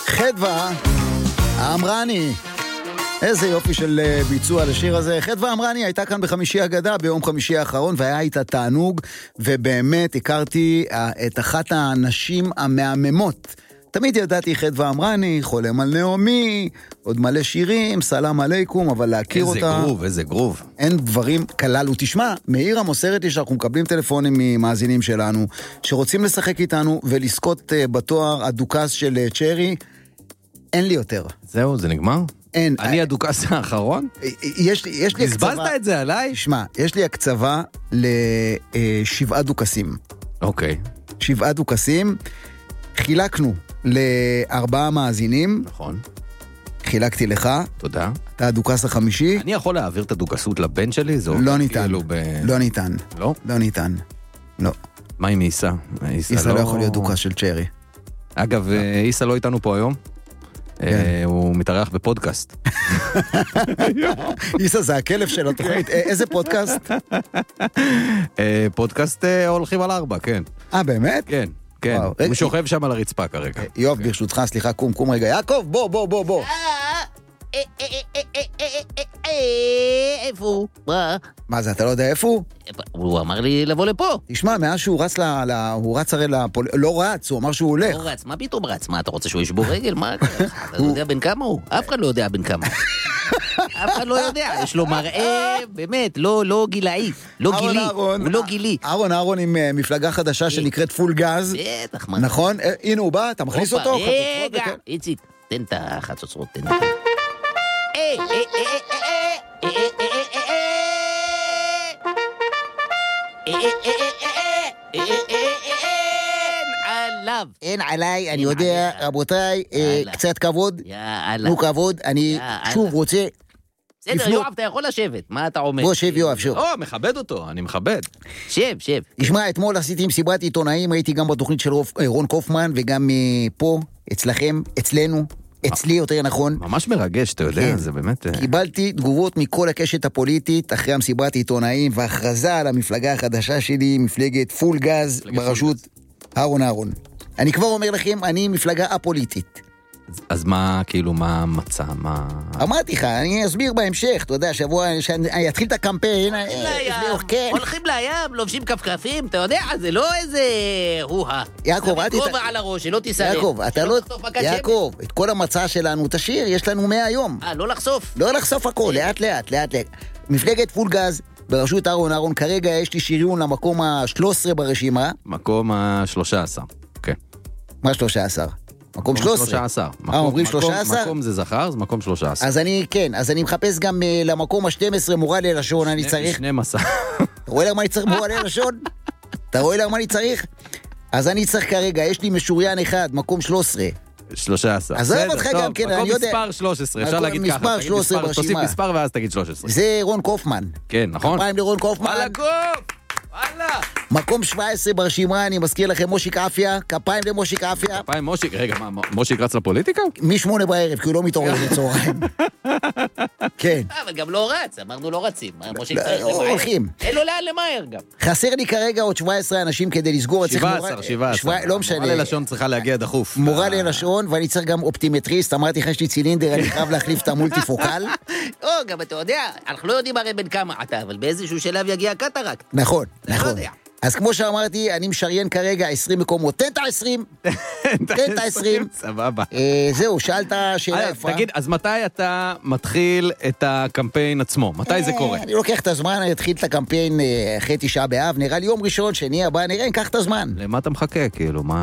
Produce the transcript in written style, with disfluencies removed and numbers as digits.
חדווה אמרני, איזה יופי של ביצוע לשיר הזה. חדווה אמרני הייתה כאן בחמישי אגדה ביום חמישי האחרון, והיה איתה תענוג, ובאמת הכרתי את אחת הנשים המהממות. תמיד ידעתי חדווה אמרני, חולם על נעמי, עוד מלא שירים, סלام עליכום, אבל להכיר אותה... איזה גרוב. אין דברים כללו. תשמע, מאירה מוסרת לי שאנחנו מקבלים טלפונים ממאזינים שלנו, שרוצים לשחק איתנו ולזכות בתואר הדוקס של צ'רי. אין לי יותר. זהו, זה נגמר? אין. אני הדוקס האחרון? יש לי הקצבה... הסבלת את זה עליי? שמע, יש לי הקצבה ל7 דוקסים. אוקיי. 7 דוקסים. חילקנו ל4 מאזינים. נכון. חילקתי לך. תודה. אתה הדוקס החמישי. אני יכול להעביר את הדוקסות לבן שלי? לא ניתן. לא ניתן. לא? לא ניתן. לא. מה עם איסה? איסה לא יכול להיות דוקס של צ'רי. אגב, איסה לא איתנו פה היום. הוא מתארח בפודקאסט. איסה זה הכלב של התוכנית. איזה פודקאסט? פודקאסט הולכים על 4, כן. באמת? כן, כן. הוא שוכב שם על הרצפה כרגע. יואב, ברשותך, סליחה, קום רגע. יעקב, בוא. איפה הוא? מה זה, אתה לא יודע איפה הוא? הוא אמר לי לבוא לפה. תשמע, מאז שהוא רץ הוא רץ הרי לא רץ, הוא אמר שהוא הולך. לא רץ, מה פתאום רץ? מה, אתה רוצה שהוא ישבור רגל? מה? אתה יודע בן כמה הוא? אף אחד לא יודע בן כמה. אף אחד לא יודע, יש לו מראה, באמת, לא גילאי, לא גילי, הוא לא גילי. אהרון עם מפלגה חדשה שנקראת פול גז. בטח, נכון? הנה הוא בא, אתה מכניס אותו? רגע, איציק, תן את החצוצרות, תן את אין עליי, אני יודע, רבותיי, קצת כבוד, נו כבוד, אני שוב רוצה... בסדר, יואב, אתה יכול לשבת, מה אתה אומר? בוא שב יואב, שוב. מכבד אותו, אני מכבד. שב. תשמע, אתמול עשיתי מסיבת עיתונאים, הייתי גם בתוכנית של רון קופמן, וגם פה, אצלכם, אצלנו, אצלי יותר נכון. ממש מרגש, אתה יודע, זה באמת... קיבלתי תגובות מכל הקשת הפוליטית, אחרי המסיבת עיתונאים, והכרזה על המפלגה החדשה שלי, מפלגת פול גז, בראשות אהרון. אני כבר אומר לכם, אני מפלגה הפוליטית. אז מה, כאילו, מה המצע? מה... אמרתי לך, אני אסביר בהמשך, אתה יודע, שבוע, שאני אתחיל את הקמפיין, הולכים לים, לובשים כפכפים, אתה יודע, זה לא איזה רואה. יעקב, זה כובע על הראש, שלא תישרף. יעקב, אתה לא... יעקב, את כל המצע שלנו תשאיר, יש לנו 100 יום. לא לחשוף? לא לחשוף הכל, לאט. מפלגת פול גז, בראשות אהרון, כרגע יש לי שריון למקום ה-13 ברשימה. מקום ה-13, כן. מה 13? מקום 13. אומרים 13? מקום זה זכר, זה מקום 13. אז אני מחפש גם למקום ה-12 מורה ללשון, אני צריך... 12. אתה רואה למה אני צריך מורה ללשון? אתה רואה למה אני צריך? אז אני צריך כרגע, יש לי משוריין אחד, מקום 13. 13. אז זה אותך גם כן, אני יודע. מקום מספר 13, אפשר להגיד ככה. מספר 13 ברשימה. תוסיף מספר ואז תגיד 13. זה רון קופמן. כן, נכון? כפיים לרון קופמן. וואלה קוף! וואלה! מקום 17 ברשימה, אני מזכיר לכם מושיק אפיה, כפיים למושיק אפיה. כפיים מושיק, רגע, מה, מושיק רץ לפוליטיקה? מ8 בערב, כי הוא לא מתעורר בצהריים. כן. אבל גם לא רץ, אמרנו לא רצים. מושיק צריך הולכים. אין לו לאן למהר גם. חסר לי כרגע עוד 17 אנשים כדי לסגור. 17. לא משנה. מורה ללשון צריכה להגיע דחוף. מורה ללשון, ואני צריך גם אופטימטריסט, אמרתי לך, יש לי צילינדר, אני חייב להחליף את המולטיפוקל. גם אתה יודע, אנחנו לא יודעים הרי בין כמה אתה, אבל באיזשהו שלב יגיע הקטרקט. נכון. אז כמו שאמרתי, אני משריין כרגע 20 מקומות. תן את ה-20. תן את ה-20. סבבה. זהו, שאלת שאלה יפה. תגיד, אז מתי אתה מתחיל את הקמפיין עצמו? מתי זה קורה? אני לוקח את הזמן, אני אתחיל את הקמפיין אחרי 9 באב, נראה לי יום ראשון, שני הבא, נראה, ניקח את הזמן. למה אתה מחכה, כאילו?